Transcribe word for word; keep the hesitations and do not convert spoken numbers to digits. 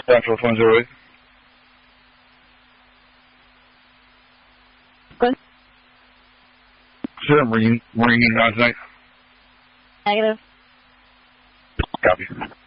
Central phone zero eight. Good. Sure, Marine, Marine, nine tonight. Negative. Copy.